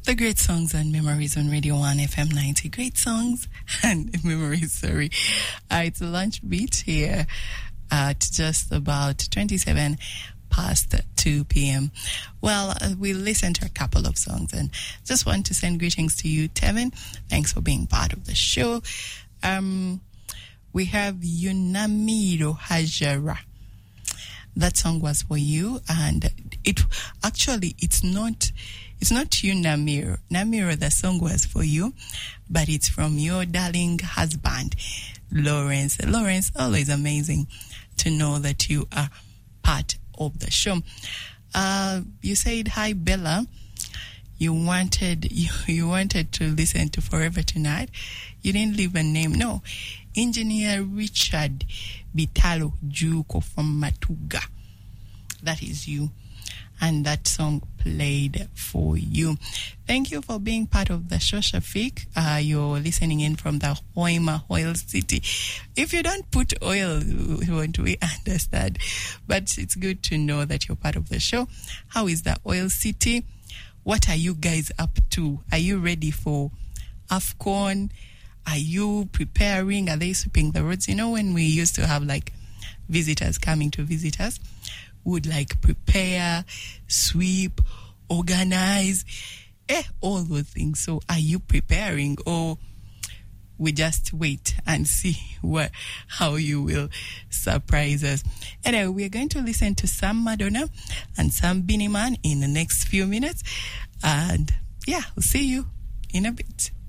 The great songs and memories on Radio 1 FM 90. Great songs and memories, sorry. It's a lunch beat here at just about 27 past 2 p.m. Well, we listened to a couple of songs and just want to send greetings to you, Tevin. Thanks for being part of the show. We have Yunamiro Hajara. That song was for you, and it's not you, Namiro. Namiro, the song was for you, but it's from your darling husband, Lawrence. Lawrence, always amazing to know that you are part of the show. You said hi, Bella. You wanted to listen to Forever Tonight. You didn't leave a name. No. Engineer Richard Bitalo Juko from Matuga. That is you. And that song played for you. Thank you for being part of the show, Shafiq. You're listening in from the Hoima Oil City. If you don't put oil, we understand. But it's good to know that you're part of the show. How is the Oil City? What are you guys up to? Are you ready for AFCON? Are you preparing? Are they sweeping the roads? You know, when we used to have like visitors coming to visit us, would like prepare, sweep, organize, all those things. So are you preparing, or we just wait and see how you will surprise us? Anyway, we're going to listen to Sam Madonna and Sam Biniman in the next few minutes. And yeah, we'll see you in a bit.